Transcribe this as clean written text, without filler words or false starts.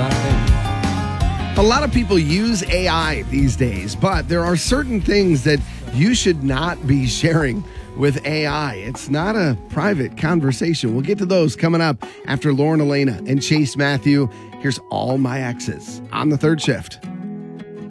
A lot of people use AI these days, but there are certain things that you should not be sharing with AI. It's not a private conversation. We'll get to those coming up after Lauren Elena and Chase Matthew. Here's All My Exes on the Third Shift.